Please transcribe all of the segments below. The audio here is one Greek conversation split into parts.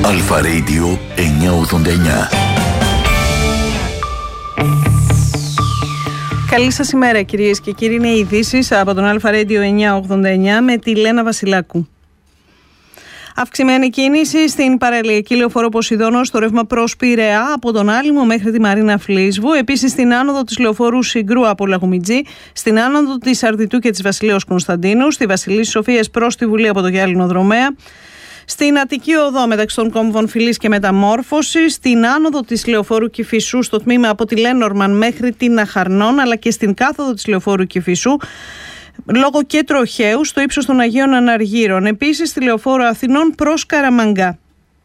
Αλφα Radio 989. Καλή σας ημέρα κυρίες και κύριοι, είναι οι ειδήσεις από τον Αλφα Radio 989 με τη Λένα Βασιλάκου. Αυξημένη κίνηση στην παραλιακή λεωφόρο Ποσειδώνος στο ρεύμα προς Πειραιά από τον Άλυμο μέχρι τη Μαρίνα Φλίσβου. Επίσης στην άνοδο της λεωφόρου Συγκρού από Λαγουμιτζή, στην άνοδο της Αρδιτού και της Βασιλέως Κωνσταντίνου, στη Βασιλής Σοφίας προς τη Βουλή από το Γυάλινο Δρομέα, στην Αττική Οδό μεταξύ των κόμβων Φυλής και Μεταμόρφωσης, στην άνοδο της λεωφόρου Κηφισού στο τμήμα από τη Λένορμαν μέχρι την Αχαρνών, αλλά και στην κάθοδο της λεωφόρου Κηφισού λόγω και τροχαίου στο ύψος των Αγίων Αναργύρων. Επίσης στη λεωφόρο Αθηνών προς Καραμαγκά.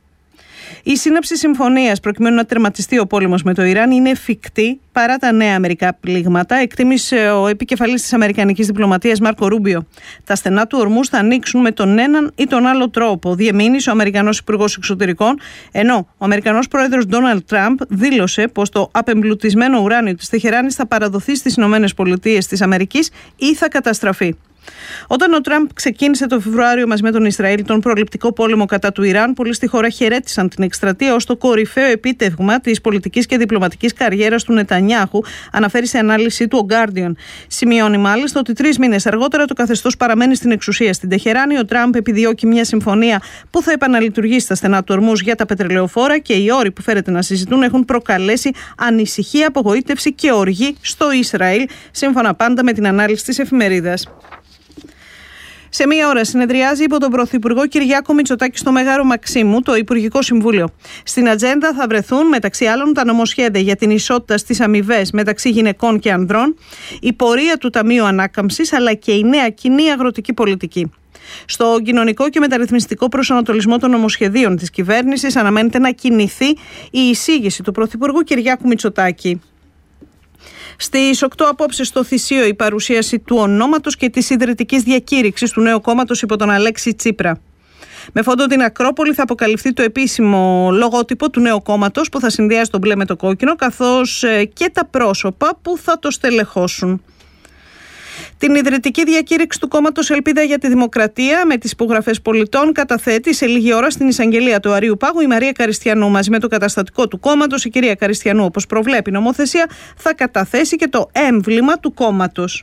Η σύναψη συμφωνίας προκειμένου να τερματιστεί ο πόλεμος με το Ιράν είναι εφικτή παρά τα νέα αμερικά πλήγματα, εκτίμησε ο επικεφαλής της αμερικανικής διπλωματίας Μάρκο Ρούμπιο. Τα στενά του ορμούς θα ανοίξουν με τον έναν ή τον άλλο τρόπο, διεμήνυσε ο Αμερικανός Υπουργός Εξωτερικών, ενώ ο Αμερικανός Πρόεδρος Ντόναλντ Τραμπ δήλωσε πως το απεμπλουτισμένο ουράνιο της Τεχεράνης θα παραδοθεί στις ΗΠΑ ή θα καταστραφεί. Όταν ο Τραμπ ξεκίνησε το Φεβρουάριο μαζί με τον Ισραήλ τον προληπτικό πόλεμο κατά του Ιράν, πολλοί στη χώρα χαιρέτησαν την εκστρατεία ως το κορυφαίο επίτευγμα της πολιτικής και διπλωματικής καριέρας του Νετανιάχου, αναφέρει σε ανάλυση του ο Guardian. Σημειώνει μάλιστα ότι 3 μήνες αργότερα το καθεστώς παραμένει στην εξουσία στην Τεχεράνη. Ο Τραμπ επιδιώκει μια συμφωνία που θα επαναλειτουργήσει τα στενά του ορμούς για τα πετρελαιοφόρα και οι όροι που φέρεται να συζητούν έχουν προκαλέσει ανησυχία, απογοήτευση και οργή στο Ισραήλ, σύμφωνα πάντα με την ανάλυση της εφημερίδας. Σε μία ώρα συνεδριάζει υπό τον Πρωθυπουργό Κυριάκο Μητσοτάκη στο Μέγαρο Μαξίμου το Υπουργικό Συμβούλιο. Στην ατζέντα θα βρεθούν μεταξύ άλλων τα νομοσχέδια για την ισότητα στις αμοιβές μεταξύ γυναικών και ανδρών, η πορεία του Ταμείου Ανάκαμψης αλλά και η νέα κοινή αγροτική πολιτική. Στο κοινωνικό και μεταρρυθμιστικό προσανατολισμό των νομοσχεδίων της κυβέρνησης αναμένεται να κινηθεί η εισήγηση του Πρωθυπουργού Κυριάκου Μητσοτάκη. Στις 8 απόψε στο Θησίο η παρουσίαση του ονόματος και της ιδρυτικής διακήρυξης του νέου κόμματος υπό τον Αλέξη Τσίπρα. Με φόντο την Ακρόπολη θα αποκαλυφθεί το επίσημο λογότυπο του νέου κόμματος που θα συνδυάζει το μπλε με το κόκκινο, καθώς και τα πρόσωπα που θα το στελεχώσουν. Την ιδρυτική διακήρυξη του κόμματος Ελπίδα για τη Δημοκρατία με τις υπογραφές πολιτών καταθέτει σε λίγη ώρα στην εισαγγελία του Αρείου Πάγου η Μαρία Καριστιανού. Μαζί με το καταστατικό του κόμματος, η κυρία Καριστιανού, όπως προβλέπει η νομοθεσία, θα καταθέσει και το έμβλημα του κόμματος.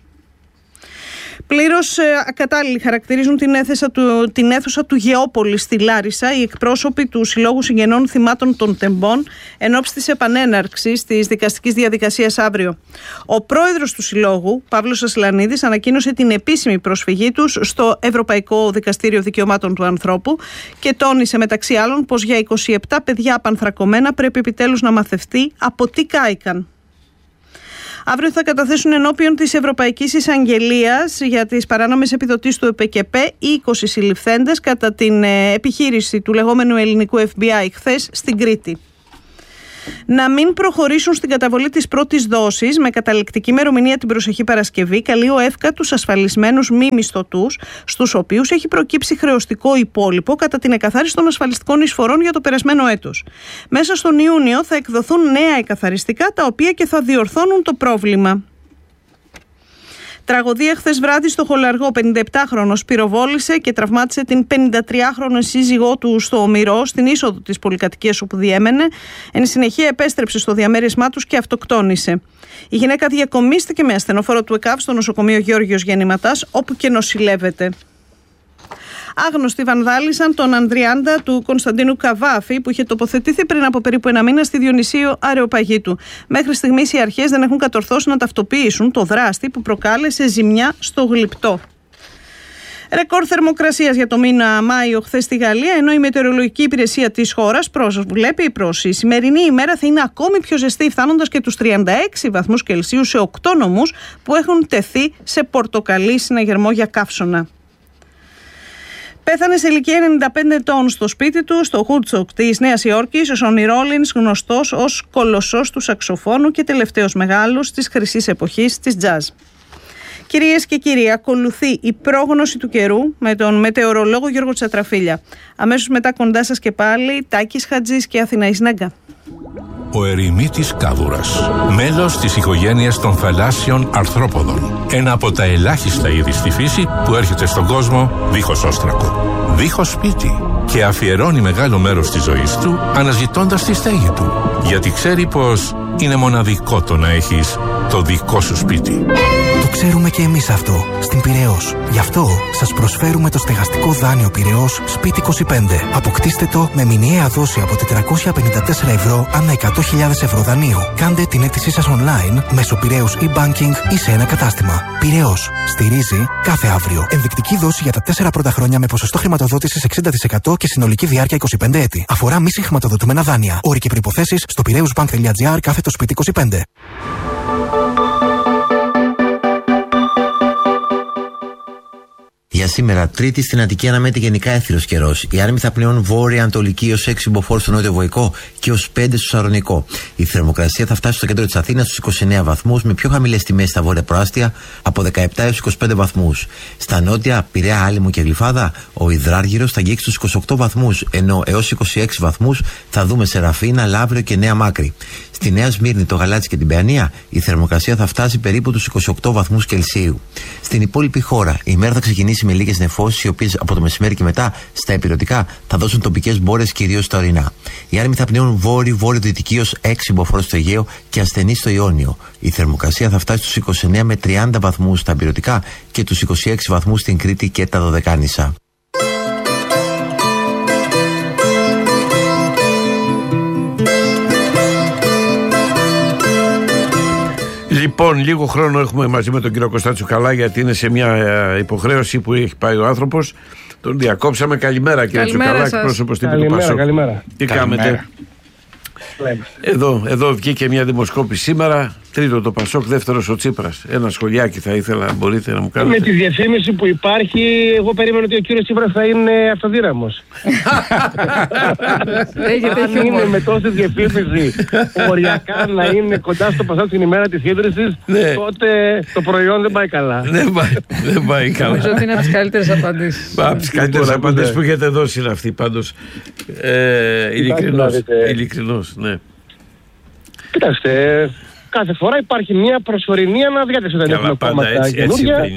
Πλήρως ακατάλληλοι χαρακτηρίζουν την αίθουσα του Γεώπολη στη Λάρισα οι εκπρόσωποι του Συλλόγου Συγγενών Θυμάτων των Τεμπών εν ώψη της επανέναρξης της δικαστικής διαδικασίας αύριο. Ο πρόεδρος του Συλλόγου, Παύλος Ασλανίδης, ανακοίνωσε την επίσημη προσφυγή τους στο Ευρωπαϊκό Δικαστήριο Δικαιωμάτων του Ανθρώπου και τόνισε μεταξύ άλλων πως για 27 παιδιά απανθρακωμένα πρέπει επιτέλους να μαθευτεί από τι κάηκαν. Αύριο θα καταθέσουν ενώπιον της Ευρωπαϊκής Εισαγγελίας για τις παράνομες επιδοτήσεις του ΕΠΚΕΠΕ 20 συλληφθέντες κατά την επιχείρηση του λεγόμενου ελληνικού FBI χθες στην Κρήτη. Να μην προχωρήσουν στην καταβολή της πρώτης δόσης με καταληκτική ημερομηνία την προσεχή Παρασκευή, καλεί ο ΕΦΚΑ τους ασφαλισμένους μη μισθωτούς, στους οποίους έχει προκύψει χρεωστικό υπόλοιπο κατά την εκαθάριση των ασφαλιστικών εισφορών για το περασμένο έτος. Μέσα στον Ιούνιο θα εκδοθούν νέα εκαθαριστικά, τα οποία και θα διορθώνουν το Τραγωδία χθες βράδυ στο Χολαργό. 57χρονος πυροβόλησε και τραυμάτισε την 53χρονη σύζυγό του στο Ομηρό, στην είσοδο της πολυκατοικίας όπου διέμενε. Εν συνεχεία επέστρεψε στο διαμέρισμά τους και αυτοκτόνησε. Η γυναίκα διακομίστηκε με ασθενοφόρο του ΕΚΑΒ στο νοσοκομείο Γεώργιος Γεννηματάς, όπου και νοσηλεύεται. Άγνωστοι βανδάλισαν τον Ανδριάντα του Κωνσταντίνου Καβάφη, που είχε τοποθετηθεί πριν από περίπου 1 μήνα στη Διονυσίου Αρεοπαγήτου. Μέχρι στιγμής οι αρχές δεν έχουν κατορθώσει να ταυτοποιήσουν το δράστη που προκάλεσε ζημιά στο γλυπτό. Ρεκόρ θερμοκρασίας για το μήνα Μάιο χθες στη Γαλλία, ενώ η μετεωρολογική υπηρεσία της χώρας προσβλέπει προς η σημερινή ημέρα θα είναι ακόμη πιο ζεστή, φτάνοντας και τους 36 βαθμούς Κελσίου σε 8 νομούς που έχουν τεθεί σε πορτοκαλί συναγερμό για καύσωνα. Πέθανε σε ηλικία 95 ετών στο σπίτι του, στο Woodstock της Νέας Υόρκης, ο Σόνι Ρόλινς, γνωστός ως κολοσσός του σαξοφώνου και τελευταίος μεγάλος της χρυσής εποχής της jazz. Κυρίες και κύριοι, ακολουθεί η πρόγνωση του καιρού με τον μετεωρολόγο Γιώργο Τσατραφίλια. Αμέσως μετά κοντά σας και πάλι Τάκης Χατζής και Αθηναής Νέγκα. ο ερημίτης κάβουρας. Μέλος της οικογένειας των θαλάσσιων αρθρόποδων. Ένα από τα ελάχιστα είδη στη φύση που έρχεται στον κόσμο δίχως όστρακο. Δίχως σπίτι. Και αφιερώνει μεγάλο μέρος της ζωής του αναζητώντας τη στέγη του. Γιατί ξέρει πως είναι μοναδικό το να έχεις το δικό σου σπίτι. Το ξέρουμε και εμείς αυτό στην Πειραιώς. Γι' αυτό σας προσφέρουμε το στεγαστικό δάνειο Πειραιώς Σπίτι 25. Αποκτήστε το με μηνιαία δόση από 454 ευρώ ανά 100.000 ευρώ δανείου. Κάντε την αίτησή σας online μέσω Πειραιώς e-banking ή σε ένα κατάστημα. Πειραιώς. Στηρίζει κάθε αύριο. Ενδεικτική δόση για τα 4 πρώτα χρόνια με ποσοστό χρηματοδότησης 60% και συνολική διάρκεια 25 έτη. Αφορά μη συγχρηματοδοτούμενα δάνεια. Όροι και προϋποθέσεις στο piraeusbank.gr/Σπίτι 25. Για σήμερα, Τρίτη στην Αττική αναμένεται γενικά έθριος καιρός. Η Άρμη θα πλέον βόρεια-ανατολική ως 6 μποφόρ στο νότιο Βοϊκό και ως 5 στο Σαρονικό. Η θερμοκρασία θα φτάσει στο κέντρο της Αθήνας στους 29 βαθμούς, με πιο χαμηλές τιμές στα βόρεια προάστια από 17 έως 25 βαθμούς. Στα νότια, Πειραιά, Άλυμο και Γλυφάδα, ο υδράργυρος θα αγγίξει τους 28 βαθμούς, ενώ έως 26 βαθμούς θα δούμε σε Ραφίνα, Λαύριο και Νέα Μάκρη. Στη Νέα Σμύρνη, το Γαλάτσι και την Παιανία, η θερμοκρασία θα φτάσει περίπου τους 28 βαθμούς Κελσίου. Στην υπόλοιπη χώρα, η μέρα θα ξεκινήσει με λίγες νεφώσεις, οι οποίες από το μεσημέρι και μετά στα ηπειρωτικά θα δώσουν τοπικές μπόρες, κυρίως στα ορεινά. Οι άρμοι θα πνέουν βόρειο-βορειοδυτική ως 6 μποφόρ στο Αιγαίο και ασθενή στο Ιόνιο. Η θερμοκρασία θα φτάσει στους 29 με 30 βαθμούς στα ηπειρωτικά και τους 26 βαθμούς στην Κρήτη και τα Δωδεκάνησα. Λοιπόν, λίγο χρόνο έχουμε μαζί με τον κύριο Κωνσταντ Τσουκαλά, γιατί είναι σε μια υποχρέωση που έχει πάει ο άνθρωπος. Τον διακόψαμε. Καλημέρα, κύριε Τσουκαλά, εκπρόσωπος τύπου του Πασόκ. Καλημέρα. Τι κάνετε? Εδώ βγήκε μια δημοσκόπηση σήμερα. Τρίτο το Πασόκ, δεύτερος ο Τσίπρας. Ένα σχολιάκι θα ήθελα, μπορείτε να μου κάνετε? Με τη διαφήμιση που υπάρχει, εγώ περίμενα ότι ο κύριος Τσίπρας θα είναι αυτοδύναμος. Αν είναι με τόση διαφήμιση οριακά να είναι κοντά στο Πασόκ την ημέρα της ίδρυσης, τότε το προϊόν δεν πάει καλά. Δεν πάει καλά. Νομίζω ότι είναι από τις καλύτερες απαντήσεις. Από τις καλύτερες απαντήσεις που έχετε δώσει είναι αυτή, πάντως. Ειλικρινώς, ναι. Κοιτάξτε, κάθε φορά υπάρχει μια προσωρινή αναδιάταξη όταν έχουμε κόμματα καινούργια.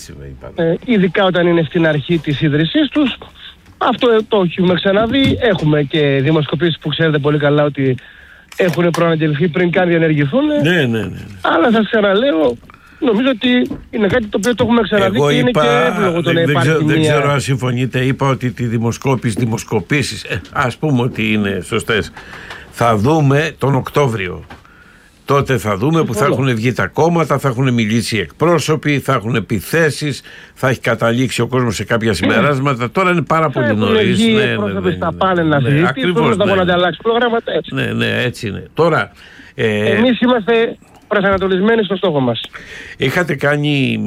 Ειδικά όταν είναι στην αρχή της ίδρυσής τους. Αυτό το έχουμε ξαναδεί. Έχουμε και δημοσκοπήσεις που ξέρετε πολύ καλά ότι έχουν προαναγγελθεί πριν καν διενεργηθούν. Ναι. Αλλά σας ξαναλέω, νομίζω ότι είναι κάτι το οποίο το έχουμε ξαναδεί και είναι και εύλογο το να υπάρχει μια... Δεν ξέρω αν συμφωνείτε. Είπα ότι τη δημοσκοπήσεις, ας πούμε ότι είναι σωστές, θα δούμε τον Οκτώβριο. Τότε θα δούμε που θα έχουν βγει τα κόμματα, θα έχουν μιλήσει οι εκπρόσωποι, θα έχουν επιθέσεις, θα έχει καταλήξει ο κόσμος σε κάποια συμπεράσματα. Τώρα είναι πάρα πολύ νωρίς. Οι εκπρόσωποι θα πάνε να συζητήσουν, θα έχουν ανταλλάξει προγράμματα. Ναι, έτσι είναι. Τώρα, εμείς είμαστε προσανατολισμένοι στο στόχο μας. Είχατε κάνει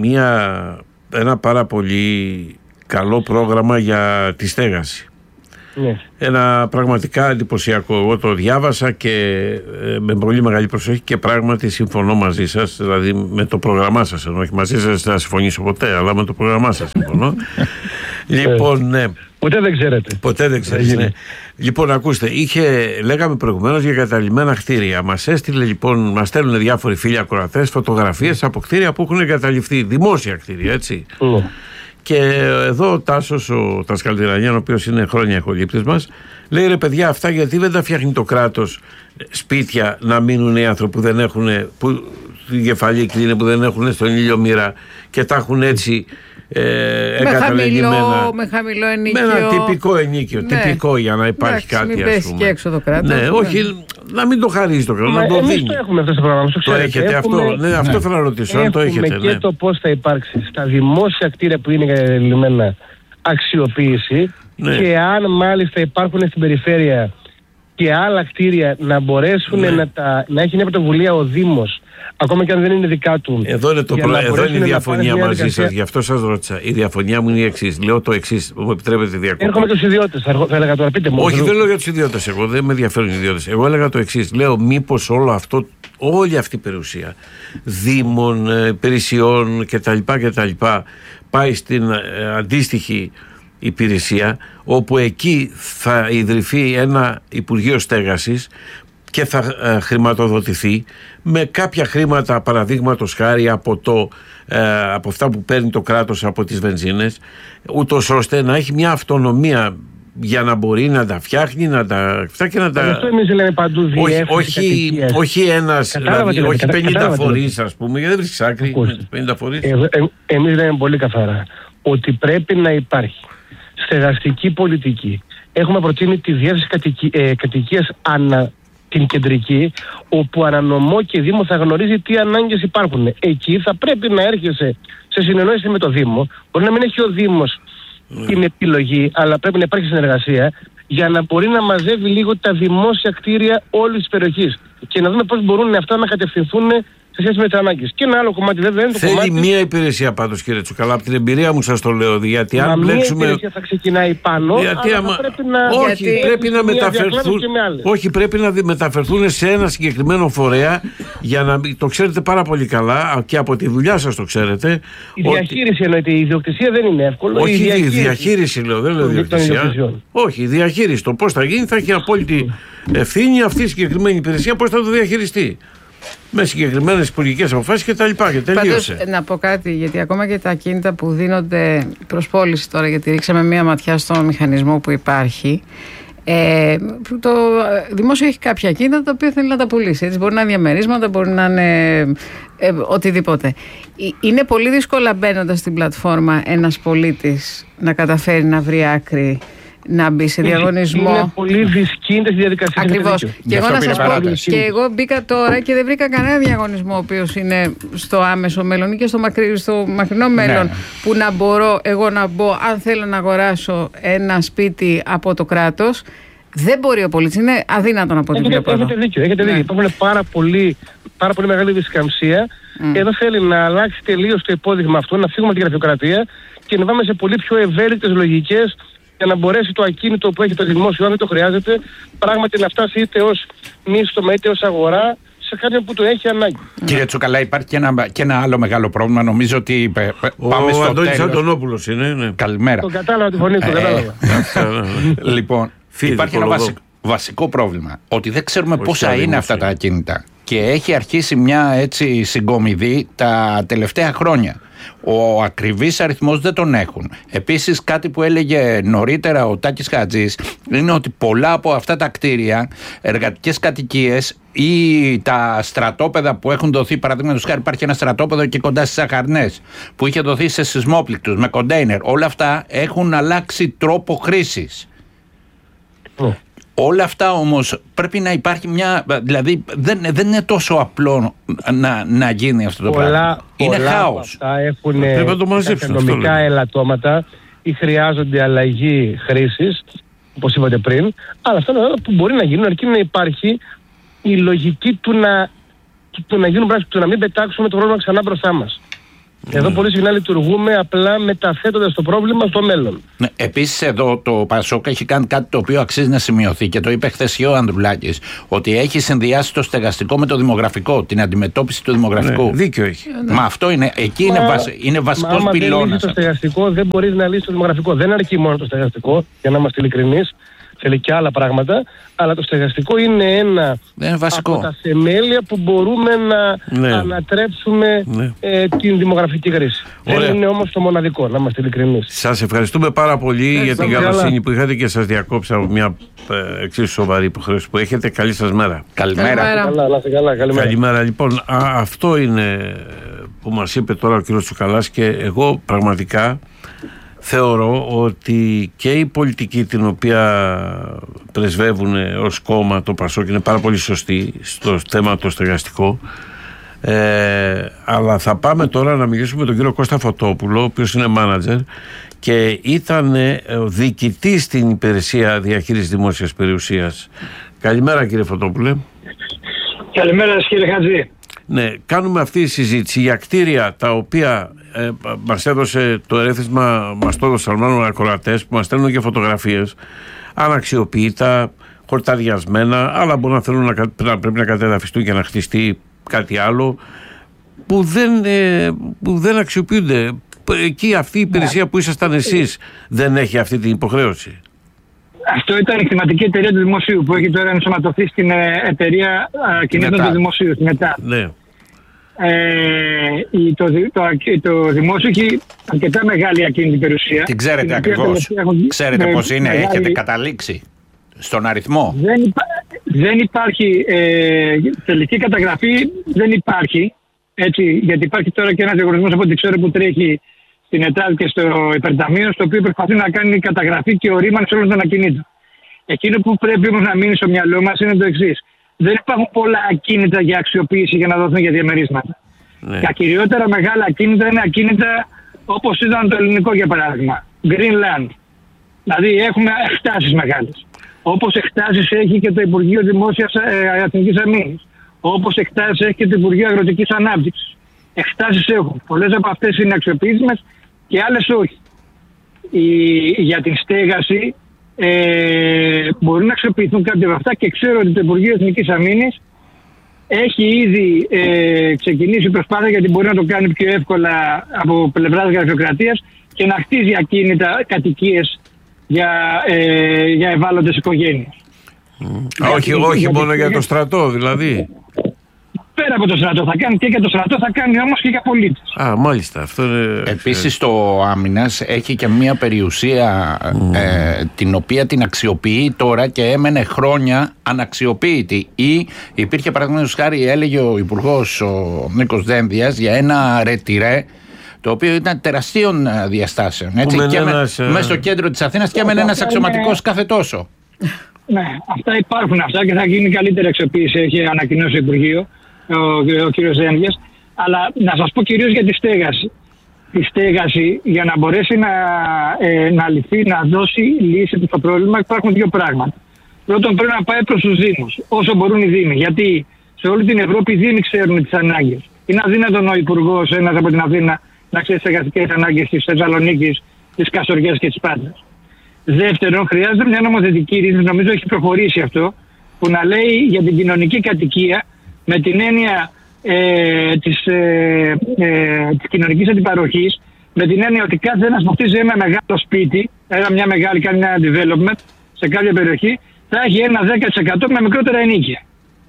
ένα πάρα πολύ καλό πρόγραμμα για τη στέγαση. Ναι. Ένα πραγματικά εντυπωσιακό. Εγώ το διάβασα και με πολύ μεγάλη προσοχή και πράγματι συμφωνώ μαζί σας, δηλαδή με το πρόγραμμά σας. Ενώ όχι μαζί σας δεν θα συμφωνήσω ποτέ, αλλά με το πρόγραμμά σας συμφωνώ. Λοιπόν, ναι. Ποτέ δεν ξέρετε. Ποτέ δεν ξέρετε. Ναι. Λοιπόν, ακούστε, λέγαμε προηγουμένως για καταλημμένα κτίρια. Μας στέλνουν διάφοροι φίλοι ακροατές φωτογραφίες από κτίρια που έχουν εγκαταλειφθεί, δημόσια κτίρια, έτσι. Και εδώ ο Τάσος, ο Τασκαλτηρανιάν, ο οποίος είναι χρόνια εχολήπτης μας, λέει: ρε παιδιά, αυτά γιατί δεν τα φτιάχνει το κράτος σπίτια να μείνουν οι άνθρωποι που δεν έχουν, που την κεφαλή κλείνει, που δεν έχουν στον ήλιο μοίρα και τα έχουν έτσι εγκαταλελειμμένα. Με χαμηλό ενίκιο. Με ένα τυπικό ενίκιο. Ναι. Τυπικό για να υπάρχει κάτι. Μην πέσει και έξω το κράτος. Ναι, όχι, να μην το χαρίζει το κράτος, να το δίνει. Το έχουμε αυτό στο πρόγραμμα. Το έχετε αυτό. Ναι, αυτό θέλω να ρωτήσω. Αν το έχετε. Και το πώς θα υπάρξει στα δημόσια κτίρια που είναι εγκαταλελειμμένα αξιοποίηση, και αν μάλιστα υπάρχουν στην περιφέρεια και άλλα κτίρια να μπορέσουν να έχει μια πρωτοβουλία ο Δήμος, ακόμα και αν δεν είναι δικά του. Εδώ είναι η διαφωνία μαζί σας, γι' αυτό σας ρώτησα. Η διαφωνία μου είναι η εξής. Λέω το εξής, μου επιτρέπετε διακοπή. Έρχομαι τους ιδιώτες, θα έλεγα τώρα, πείτε μου. Όχι, δεν λέω για τους ιδιώτες εγώ, δεν με ενδιαφέρουν οι ιδιώτες. Εγώ έλεγα το εξής. Λέω, μήπως όλη αυτή η περιουσία δήμων, υπηρεσιών κτλ. Πάει στην αντίστοιχη υπηρεσία, όπου εκεί θα ιδρυθεί ένα Υπουργείο Στέγασης και θα χρηματοδοτηθεί με κάποια χρήματα, παραδείγματος χάρη από αυτά που παίρνει το κράτος από τις βενζίνες, ούτως ώστε να έχει μια αυτονομία για να μπορεί να τα φτιάχνει, να τα και να τα... Αυτό εμείς λέμε παντού όχι ένας, δηλαδή, όχι 50 φορείς, ας πούμε, γιατί δεν βρίσκεις άκρη, 50 φορείς. Εμείς λέμε πολύ καθαρά ότι πρέπει να υπάρχει στεγαστική πολιτική. Έχουμε προτείνει τη διεύθυνση κατοικίας ανά την κεντρική, όπου ανανομό και Δήμο θα γνωρίζει τι ανάγκες υπάρχουν. Εκεί θα πρέπει να έρχεσαι σε συνεννόηση με το Δήμο. Μπορεί να μην έχει ο Δήμος την επιλογή, αλλά πρέπει να υπάρχει συνεργασία για να μπορεί να μαζεύει λίγο τα δημόσια κτίρια όλης της περιοχής και να δούμε πώς μπορούν αυτά να κατευθυνθούν σε σχέση με τις ανάγκες. Και ένα άλλο κομμάτι βέβαια είναι το θέλει κομμάτι... μία υπηρεσία πάντως, κύριε Τσουκαλά, από την εμπειρία μου σας το λέω, γιατί αν μπλέξουμε... Μία υπηρεσία θα ξεκινάει πάνω, γιατί αλλά θα πρέπει να... Όχι, πρέπει να μεταφερθούν... Όχι, πρέπει να μεταφερθούν σε ένα συγκεκριμένο φορέα, για να το ξέρετε πάρα πολύ καλά και από τη δουλειά σας το ξέρετε. Η διαχείριση εννοείται, η ιδιοκτησία δεν είναι εύκολο. Όχι, η διαχείριση λέω, δεν λέω ιδιοκτησία. Όχι, η διαχείριση, το πώς θα γίνει, θα έχει απόλυτη ευθύνη αυτή η συγκεκριμένη υπηρεσία, πώς θα το διαχειριστεί. Με συγκεκριμένες υπουργικές αποφάσεις και τα λοιπά. Και τελείωσε. Πάντως, να πω κάτι, γιατί ακόμα και τα ακίνητα που δίνονται προς πώληση τώρα, γιατί ρίξαμε μία ματιά στο μηχανισμό που υπάρχει. Το δημόσιο έχει κάποια ακίνητα τα οποία θέλει να τα πουλήσει. Έτσι, μπορεί να είναι διαμερίσματα, μπορεί να είναι οτιδήποτε. Είναι πολύ δύσκολα μπαίνοντας στην πλατφόρμα ένας πολίτης να καταφέρει να βρει άκρη, να μπει σε διαγωνισμό. Είναι πολύ δυσκίνητες διαδικασίες. Ακριβώς. Και εγώ να σας πω, και εγώ μπήκα τώρα και δεν βρήκα κανένα διαγωνισμό ο οποίος είναι στο άμεσο μέλλον ή και στο μακρινό μέλλον, που να μπορώ εγώ να μπω αν θέλω να αγοράσω ένα σπίτι από το κράτος. Δεν μπορεί ο πολίτης, είναι αδύνατο να πω την πιο πρώτα. Έχετε δίκιο. Υπάρχουν πάρα πολύ μεγάλη δισκαμψία. Εδώ θέλει να αλλάξει τελείως το υπόδειγμα αυτό, να φύγουμε από τη γραφειοκρατία και να πάμε σε πολύ πιο ευέλικτες λογικές, για να μπορέσει το ακίνητο που έχει το δημόσιο, αν δεν το χρειάζεται, πράγματι να φτάσει είτε ως μίστομα είτε ως αγορά σε κάποιον που το έχει ανάγκη. Κύριε Τσουκαλά, υπάρχει και ένα άλλο μεγάλο πρόβλημα. Νομίζω ότι πάμε στο Αντώνης τέλος. Αντωνόπουλος είναι. Ναι. Καλημέρα. Τον κατάλαβα τη φωνή, τον κατάλαβα. Λοιπόν, υπάρχει ένα βασικό πρόβλημα. Ότι δεν ξέρουμε πόσα είναι αυτά τα ακίνητα. Και έχει αρχίσει μια έτσι συγκομιδή τα τελευταία χρόνια. Ο ακριβής αριθμός δεν τον έχουν. Επίσης, κάτι που έλεγε νωρίτερα ο Τάκης Χατζής είναι ότι πολλά από αυτά τα κτίρια, εργατικές κατοικίες ή τα στρατόπεδα που έχουν δοθεί, παραδείγματος χάρη υπάρχει ένα στρατόπεδο και κοντά στις Αχαρνές που είχε δοθεί σε σεισμόπληκτους με κοντέινερ, όλα αυτά έχουν αλλάξει τρόπο χρήσης. Όλα αυτά όμως πρέπει να υπάρχει μια... Δηλαδή δεν είναι τόσο απλό να γίνει αυτό το πράγμα. Είναι χάος. Αυτά έχουν οικονομικά ελαττώματα ή χρειάζονται αλλαγή χρήσης, όπως είπατε πριν. Αλλά αυτά είναι που μπορεί να γίνουν, αρκεί να υπάρχει η λογική του να γίνουν πράγματα, του να μην πετάξουμε το πρόβλημα ξανά μπροστά μας. Εδώ πολύ συχνά λειτουργούμε απλά μεταθέτοντας το πρόβλημα στο μέλλον. Ναι, επίσης εδώ το Πασόκ έχει κάνει κάτι το οποίο αξίζει να σημειωθεί και το είπε χθες ο Ανδρουλάκης, ότι έχει συνδυάσει το στεγαστικό με το δημογραφικό, την αντιμετώπιση του δημογραφικού. Ναι, δίκιο έχει. Μα αυτό είναι, εκεί είναι βασικός πυλώνας. Το στεγαστικό δεν μπορείς να λύσεις το δημογραφικό. Δεν αρκεί μόνο το στεγαστικό, για να είμαστε ειλικρινείς. Θέλει και άλλα πράγματα, αλλά το στεγαστικό είναι ένα από τα θεμέλια που μπορούμε να ανατρέψουμε την δημογραφική κρίση. Δεν είναι όμως το μοναδικό, να είμαστε ειλικρινείς. Σας ευχαριστούμε πάρα πολύ για την καλοσύνη που είχατε και σας διακόψα από μια εξίσου σοβαρή υποχρέωση που έχετε. Καλή σας μέρα. Καλημέρα. Καλημέρα. Λοιπόν, αυτό είναι που μας είπε τώρα ο κ. Τσουκαλάς και εγώ πραγματικά θεωρώ ότι και η πολιτική την οποία πρεσβεύουν ως κόμμα το Πασόκ είναι πάρα πολύ σωστή στο θέμα το στεγαστικό, αλλά θα πάμε τώρα να μιλήσουμε με τον κύριο Κώστα Φωτόπουλο, ο οποίος είναι μάνατζερ και ήταν διοικητής στην υπηρεσία διαχείρισης δημόσιας περιουσίας. Καλημέρα κύριε Φωτόπουλε. Καλημέρα κύριε Χατζή. Ναι, κάνουμε αυτή τη συζήτηση για κτίρια τα οποία μας έδωσε το ερέθισμα, μας το έδωσαν μάλλον ακροατές που μας στέλνουν και φωτογραφίες αναξιοποιητά, χορταριασμένα, αλλά μπορεί να θέλουν να πρέπει να κατεδαφιστούν και να χτιστεί κάτι άλλο που δεν αξιοποιούνται. Εκεί αυτή η υπηρεσία που ήσασταν εσείς δεν έχει αυτή την υποχρέωση. Αυτό ήταν η χρηματική εταιρεία του Δημοσίου που έχει τώρα ενσωματωθεί στην εταιρεία κινήτων του Δημοσίου, στην ΕΤΑ. Ναι. Το Δημόσιο έχει αρκετά μεγάλη ακίνητη περιουσία. Τι ξέρετε ακριβώς? Ξέρετε πώς είναι, έχετε καταλήξει στον αριθμό? Δεν υπάρχει τελική καταγραφή, δεν υπάρχει. Έτσι, γιατί υπάρχει τώρα και ένας διαγωνισμός από ό,τι ξέρω που τρέχει στην ΕΤΑΔ και στο Υπερταμείο, στο οποίο προσπαθεί να κάνει καταγραφή και ορίμανση όλων των ακινήτων. Εκείνο που πρέπει όμως να μείνει στο μυαλό μας είναι το εξής. Δεν υπάρχουν πολλά ακίνητα για αξιοποίηση για να δοθούν για διαμερίσματα. Ναι. Τα κυριότερα μεγάλα ακίνητα είναι ακίνητα όπως ήταν το ελληνικό, για παράδειγμα. Greenland. Δηλαδή έχουμε εκτάσεις μεγάλες. Όπως εκτάσεις έχει και το Υπουργείο Δημόσιας Εθνικής Αμήνης. Όπως εκτάσεις έχει και το Υπουργείο Αγροτικής Ανάπτυξης. Εκτάσεις έχουν. Πολλές από αυτές είναι αξιοποιήσιμες και άλλες όχι. Για την στέγαση μπορούν να αξιοποιηθούν κάποια από αυτά και ξέρω ότι το Υπουργείο Εθνικής Αμήνης έχει ήδη ξεκινήσει προσπάθεια, γιατί μπορεί να το κάνει πιο εύκολα από πλευράς γραφειοκρατίας και να χτίζει ακίνητα κατοικίες για ευάλωτες οικογένειες. Όχι μόνο για το στρατό δηλαδή. Πέρα από το στρατό θα κάνει, και για το στρατό θα κάνει όμως και για πολίτες. Μάλιστα. Αυτό είναι... Επίσης το Άμυνας έχει και μια περιουσία την οποία την αξιοποιεί τώρα και έμενε χρόνια αναξιοποίητη. Ή υπήρχε, παραδείγματος χάρη, έλεγε ο Υπουργός ο Νίκος Δένδιας, για ένα ρετυρέ το οποίο ήταν τεραστίων διαστάσεων. Έτσι, και μέσα στο κέντρο της Αθήνας και έμενε ένας αξιωματικός κάθε τόσο. Ναι, αυτά υπάρχουν αυτά και θα γίνει καλύτερη αξιοποίηση, έχει ανακοινώσει το Υπουργείο, ο κ. Δένδιας. Αλλά να σας πω κυρίως για τη στέγαση. Η στέγαση, για να μπορέσει να λυθεί, να δώσει λύση στο πρόβλημα, υπάρχουν δύο πράγματα. Πρώτον, πρέπει να πάει προς τους Δήμους, όσο μπορούν οι Δήμοι. Γιατί σε όλη την Ευρώπη οι Δήμοι ξέρουν τις ανάγκες. Είναι αδύνατον ο Υπουργός, ένας από την Αθήνα, να ξέρει τις στεγαστικές ανάγκες της Θεσσαλονίκης, της Καστοριάς και της Πάντρας. Δεύτερον, χρειάζεται μια νομοθετική ρύθμιση, νομίζω έχει προχωρήσει αυτό, που να λέει για την κοινωνική κατοικία με την έννοια της κοινωνικής αντιπαροχής, με την έννοια ότι κάθε ένας που χτίζει ένα μεγάλο σπίτι, μια μεγάλη, κάνει ένα development σε κάποια περιοχή, θα έχει ένα 10% με μικρότερα ενοίκια.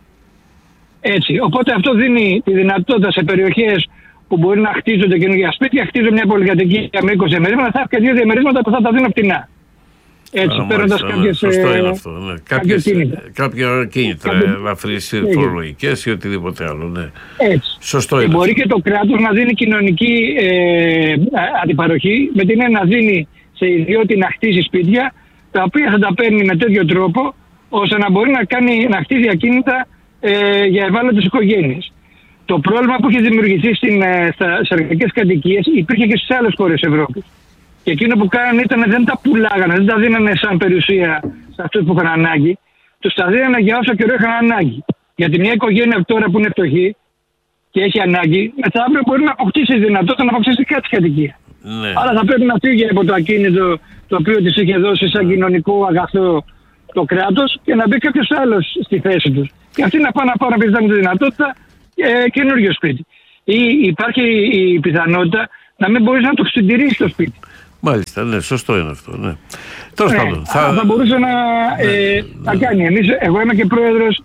Έτσι. Οπότε αυτό δίνει τη δυνατότητα σε περιοχές που μπορεί να χτίζονται καινούργια σπίτια, χτίζονται μια πολυκατοικία με 20 διαμερίσματα, θα έχει και 2 διαμερίσματα που θα τα δίνουν φτηνά. Έτσι, παίρνοντας κάποιες. Σωστό είναι αυτό. Ναι. Κάποια κίνητρα, ελαφρύς φορολογικές ή οτιδήποτε άλλο. Ναι. Έτσι. Σωστό είναι. Μπορεί και το κράτος να δίνει κοινωνική αντιπαροχή, με την έννοια να δίνει σε ιδιώτη να χτίσει σπίτια, τα οποία θα τα παίρνει με τέτοιο τρόπο, ώστε να μπορεί να χτίζει ακίνητα για ευάλωτες οικογένειες. Το πρόβλημα που έχει δημιουργηθεί στις εργατικές κατοικίες υπήρχε και στις άλλες χώρες Ευρώπης. Και εκείνο που κάνανε ήταν δεν τα πουλάγανε, δεν τα δίνανε σαν περιουσία σε αυτούς που είχαν ανάγκη. Τους τα δίνανε για όσο καιρό είχαν ανάγκη. Γιατί μια οικογένεια τώρα που είναι φτωχή και έχει ανάγκη, μετά αύριο μπορεί να αποκτήσει δυνατότητα να αποκτήσει κάτι κατοικία. Ναι. Άρα θα πρέπει να φύγει από το ακίνητο το οποίο της είχε δώσει σαν κοινωνικό αγαθό το κράτος και να μπει κάποιος άλλος στη θέση τους. Και αυτοί να πάνε να πιθανή τη δυνατότητα καινούριο σπίτι. Ή υπάρχει η πιθανότητα να μην μπορείς να το συντηρήσεις το σπίτι. Μάλιστα, ναι, σωστό είναι αυτό. Ναι. Τέλος πάντων. Θα μπορούσε να κάνει. Εγώ είμαι και πρόεδρος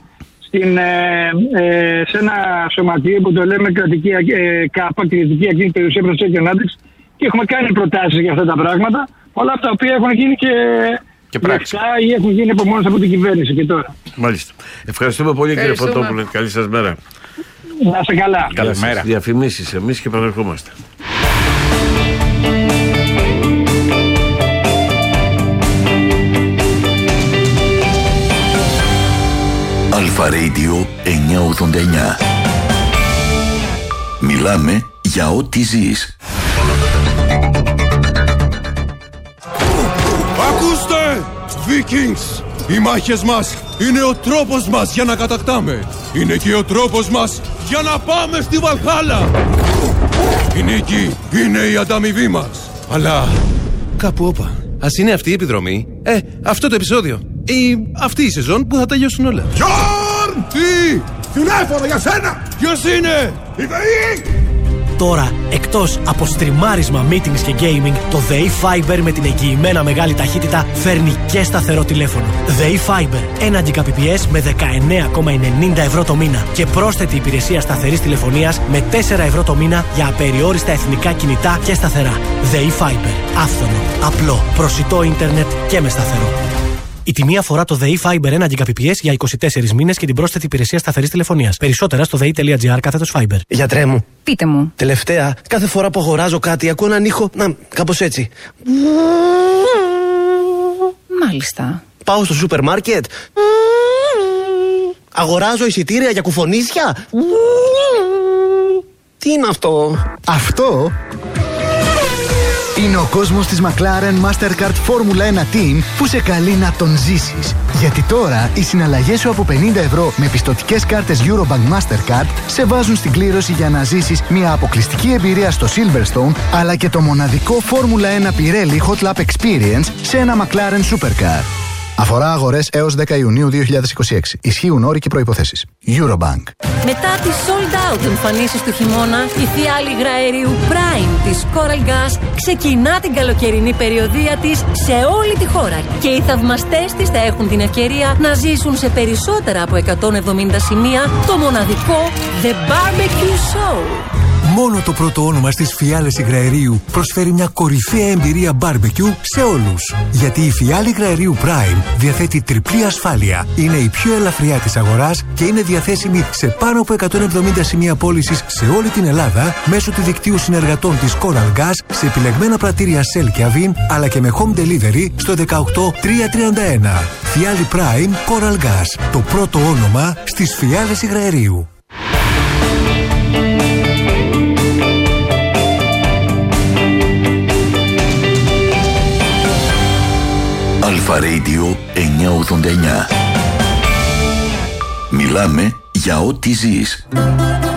σε ένα σωματείο που το λέμε κρατική ΚΑΠΑ, κρατική ακίνητη περιουσία προσοχή και ανάπτυξη, και έχουμε κάνει προτάσεις για αυτά τα πράγματα. Όλα αυτά τα οποία έχουν γίνει και πράξεις ή έχουν γίνει από μόνος από την κυβέρνηση και τώρα. Μάλιστα. Ευχαριστούμε πολύ κύριε Φωτόπουλε. Καλή σας μέρα. Να είστε καλά. Καλημέρα. Διαφημίσεις εμείς και επανερχόμαστε. Αλφα Radio 989. Μιλάμε για ό,τι ζεις. Ακούστε! Vikings! Οι μάχες μας είναι ο τρόπος μας για να κατακτάμε. Είναι και ο τρόπος μας για να πάμε στη Βαλχάλα. Η νίκη είναι η ανταμοιβή μας. Αλλά κάπου όπα. Ας είναι αυτή η επιδρομή. Αυτό το επεισόδιο. Ή αυτή η σεζόν που θα τελειώσουν όλα. Γιόρν! Τι! Τηλέφωνο για σένα! Ποιος είναι? Η ΔΕΗ! Τώρα, εκτός από στριμάρισμα, meetings και gaming, το ΔΕΗ Fiber με την εγγυημένα μεγάλη ταχύτητα φέρνει και σταθερό τηλέφωνο. ΔΕΗ Fiber, 1 Gbps με 19,90 ευρώ το μήνα και πρόσθετη υπηρεσία σταθερής τηλεφωνίας με 4 ευρώ το μήνα για απεριόριστα εθνικά κινητά και σταθερά. ΔΕΗ Fiber, άφθονο, απλό, προσιτό ίντερνετ και με σταθερό. Η τιμή αφορά το ΔΕΗ Fiber 1 Gbps για 24 μήνες και την πρόσθετη υπηρεσία σταθερής τηλεφωνίας. Περισσότερα στο dei.gr/Fiber. Γιατρέ μου. Πείτε μου. Τελευταία, κάθε φορά που αγοράζω κάτι, ακούω έναν ήχο. Κάπως έτσι. Μάλιστα. Πάω στο σούπερ μάρκετ. Αγοράζω εισιτήρια για κουφονίσια. Τι είναι αυτό? Αυτό είναι ο κόσμος της McLaren Mastercard Formula 1 Team που σε καλεί να τον ζήσεις. Γιατί τώρα οι συναλλαγές σου από 50 ευρώ με πιστωτικές κάρτες Eurobank Mastercard σε βάζουν στην κλήρωση για να ζήσεις μια αποκλειστική εμπειρία στο Silverstone, αλλά και το μοναδικό Formula 1 Pirelli Hot Lap Experience σε ένα McLaren Supercar. Αφορά αγορές έως 10 Ιουνίου 2026. Ισχύουν όροι και προϋποθέσεις. Eurobank. Μετά τις sold out εμφανίσεις του χειμώνα, η φιάλη υγραερίου Prime της Coral Gas ξεκινά την καλοκαιρινή περιοδεία της σε όλη τη χώρα και οι θαυμαστές της θα έχουν την ευκαιρία να ζήσουν σε περισσότερα από 170 σημεία το μοναδικό The Barbecue Show. Μόνο το πρώτο όνομα στις φιάλες υγραερίου προσφέρει μια κορυφαία εμπειρία barbecue σε όλους. Γιατί η φιάλη υγραερίου Prime διαθέτει τριπλή ασφάλεια, είναι η πιο ελαφριά της αγοράς και είναι διαθέσιμη σε πάνω από 170 σημεία πώλησης σε όλη την Ελλάδα μέσω του δικτύου συνεργατών της Coral Gas σε επιλεγμένα πρατήρια Shell και Avin, αλλά και με home delivery στο 18331. Φιάλη Prime Coral Gas, το πρώτο όνομα στις φιάλες υγραερίου. Αλφα Radio 989. Μιλάμε για ό,τι ζεις.